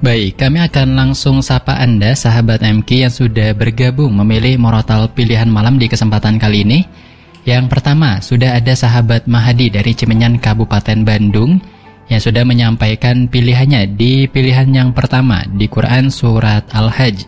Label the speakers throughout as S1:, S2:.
S1: Baik, kami akan langsung sapa Anda, sahabat MQ yang sudah bergabung memilih Murotal Pilihan Malam di kesempatan kali ini. Yang pertama, sudah ada sahabat Mahadi dari Cimenyan, Kabupaten Bandung, yang sudah menyampaikan pilihannya di pilihan yang pertama di Quran Surat Al-Hajj.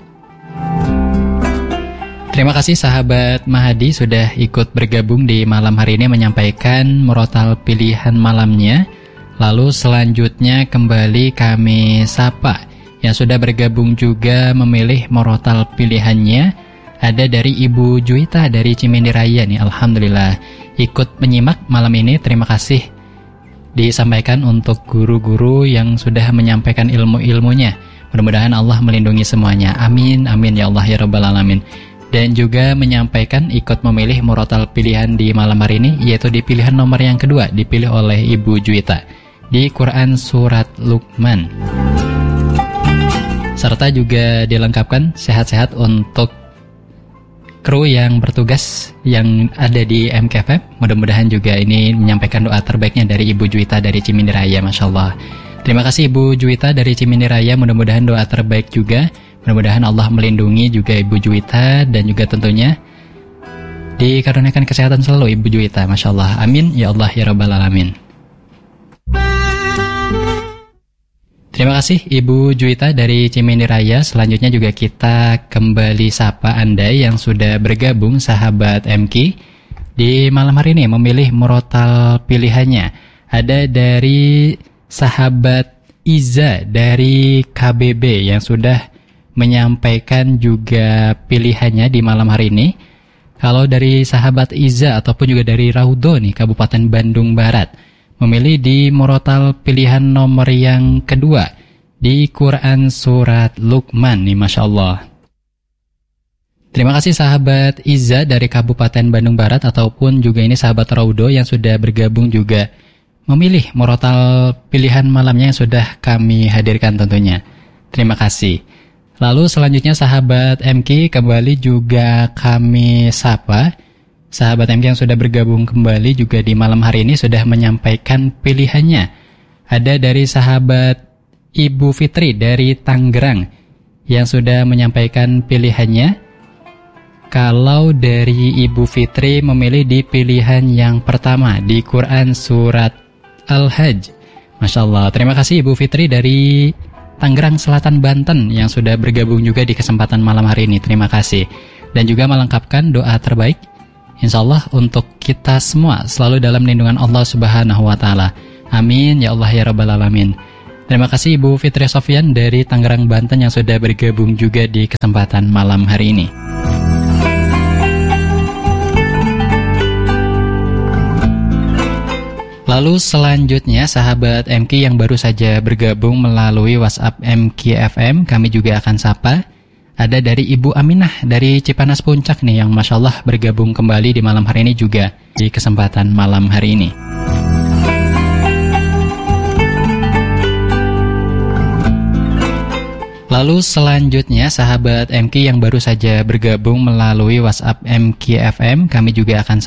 S1: Terima kasih sahabat Mahadi sudah ikut bergabung di malam hari ini menyampaikan Murotal Pilihan Malamnya. Lalu selanjutnya kembali kami sapa yang sudah bergabung juga memilih Murotal pilihannya. Ada dari Ibu Juwita dari Cimindi Raya nih, alhamdulillah ikut menyimak malam ini. Terima kasih disampaikan untuk guru-guru yang sudah menyampaikan ilmu-ilmunya. Mudah-mudahan Allah melindungi semuanya. Amin, amin ya Allah ya Rabbal Alamin. Dan juga menyampaikan ikut memilih Murotal pilihan di malam hari ini, yaitu di pilihan nomor yang kedua dipilih oleh Ibu Juwita di Quran Surat Luqman. Serta juga dilengkapkan sehat-sehat untuk kru yang bertugas yang ada di MKFM. Mudah-mudahan juga ini menyampaikan doa terbaiknya dari Ibu Juwita dari Cimindi Raya, Masya Allah. Terima kasih Ibu Juwita dari Cimindi Raya, mudah-mudahan doa terbaik juga. Mudah-mudahan Allah melindungi juga Ibu Juwita dan juga tentunya dikaruniakan kesehatan selalu Ibu Juwita, Masya Allah. Amin ya Allah ya Rabbal Alamin. Terima kasih Ibu Juwita dari Cimindi Raya. Selanjutnya juga kita kembali sapa Anda yang sudah bergabung, sahabat MQ, di malam hari ini memilih Murotal pilihannya. Ada dari sahabat Iza dari KBB yang sudah menyampaikan juga pilihannya di malam hari ini. Kalau dari sahabat Iza ataupun juga dari Raudho nih, Kabupaten Bandung Barat, memilih di Murotal pilihan nomor yang kedua di Quran Surat Luqman nih, Masya Allah. Terima kasih sahabat Iza dari Kabupaten Bandung Barat ataupun juga ini sahabat Raudho yang sudah bergabung juga memilih Murotal pilihan malamnya yang sudah kami hadirkan tentunya. Terima kasih. Lalu selanjutnya sahabat MQ kembali juga kami sapa. Sahabat MQ yang sudah bergabung kembali juga di malam hari ini sudah menyampaikan pilihannya. Ada dari sahabat Ibu Fitri dari Tangerang yang sudah menyampaikan pilihannya. Kalau dari Ibu Fitri memilih di pilihan yang pertama di Quran Surat Al-Hajj. Masya Allah, terima kasih Ibu Fitri dari Tangerang Selatan, Banten yang sudah bergabung juga di kesempatan malam hari ini. Terima kasih. Dan juga melengkapkan doa terbaik Insya Allah untuk kita semua selalu dalam lindungan Allah Subhanahu wa Ta'ala. Amin ya Allah ya Rabbal Alamin. Terima kasih Ibu Fitri Sofyan dari Tangerang, Banten yang sudah bergabung juga di kesempatan malam hari ini. Lalu selanjutnya sahabat MQ yang baru saja bergabung melalui WhatsApp MQFM, kami juga akan sapa. Ada dari Ibu Aminah dari Cipanas Puncak nih yang Masya Allah bergabung kembali di malam hari ini juga di kesempatan malam hari ini. Lalu selanjutnya sahabat MQ yang baru saja bergabung melalui WhatsApp MQFM, kami juga akan